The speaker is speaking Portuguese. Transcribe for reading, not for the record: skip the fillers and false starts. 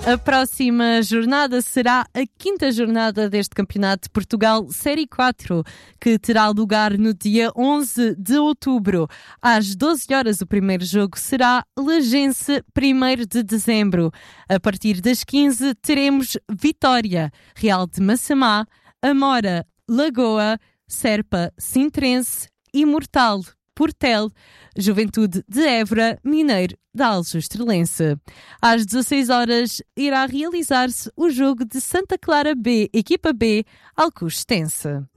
A próxima jornada será a quinta jornada deste Campeonato de Portugal Série 4, que terá lugar no dia 11 de outubro. Às 12 horas, o primeiro jogo será Lagense, 1º de dezembro. A partir das 15, teremos Vitória, Real de Massamá, Amora, Lagoa, Serpa, Sintrense, Imortal, Portel, Juventude de Évora, Mineiro da Aljustrelense. Às 16 horas irá realizar-se o jogo de Santa Clara B, equipa B, Alcochete.